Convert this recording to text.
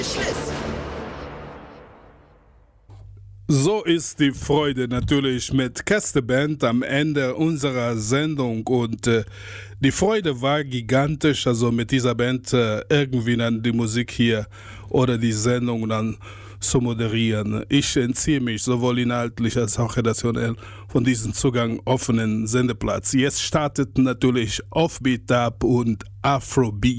So ist die Freude natürlich mit Kästeband am Ende unserer Sendung und die Freude war gigantisch, also mit dieser Band irgendwie dann die Musik hier oder die Sendung dann zu moderieren. Ich entziehe mich sowohl inhaltlich als auch redaktionell von diesem Zugang offenen Sendeplatz. Jetzt startet natürlich Offbeat Dub und Afrobeat.